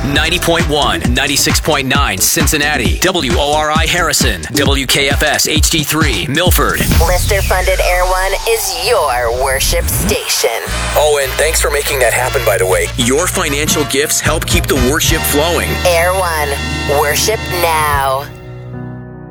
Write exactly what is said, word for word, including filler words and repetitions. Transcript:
ninety point one, ninety-six point nine Cincinnati, W O R I Harrison, W K F S H D three Milford. Listener-funded Air One is your worship station. Oh, and thanks for making that happen, by the way. Your financial gifts help keep the worship flowing. Air One, worship now.